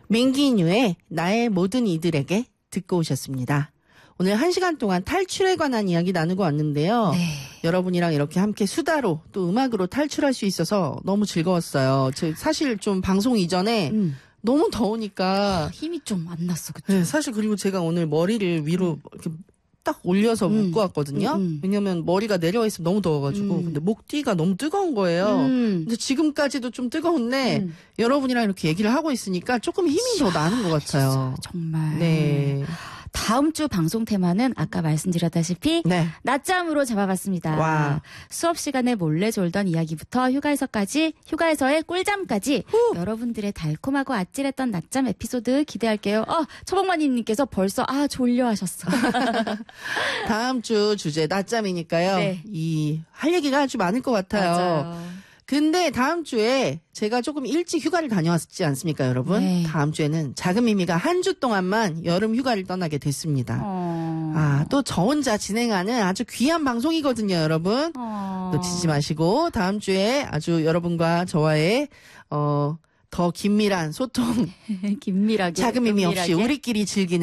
민기뉴의 나의 모든 이들에게 듣고 오셨습니다. 오늘 1시간 동안 탈출에 관한 이야기 나누고 왔는데요. 네. 여러분이랑 이렇게 함께 수다로 또 음악으로 탈출할 수 있어서 너무 즐거웠어요. 사실 좀 방송 이전에 너무 더우니까 힘이 좀 안 났어, 그쵸? 네, 사실 그리고 제가 오늘 머리를 위로 이렇게 딱 올려서 묶고 왔거든요. 왜냐면 머리가 내려와 있으면 너무 더워가지고. 근데 목뒤가 너무 뜨거운 거예요. 근데 지금까지도 좀 뜨거운데 여러분이랑 이렇게 얘기를 하고 있으니까 조금 힘이 더 나는 것 같아요. 정말. 네. 다음 주 방송 테마는 아까 말씀드렸다시피 네. 낮잠으로 잡아봤습니다. 와. 수업 시간에 몰래 졸던 이야기부터 휴가에서의 꿀잠까지 여러분들의 달콤하고 아찔했던 낮잠 에피소드 기대할게요. 처복마님께서 벌써 졸려 하셨어. 다음 주 주제 낮잠이니까요. 네. 할 얘기가 아주 많을 것 같아요. 맞아요. 근데 다음 주에 제가 조금 일찍 휴가를 다녀왔지 않습니까, 여러분? 네. 다음 주에는 작은 미미가 한 주 동안만 여름 휴가를 떠나게 됐습니다. 또 저 혼자 진행하는 아주 귀한 방송이거든요, 여러분. 놓치지 마시고 다음 주에 아주 여러분과 저와의 더 긴밀한 소통, 긴밀하게. 작은 미미 없이 은밀하게. 우리끼리 즐기는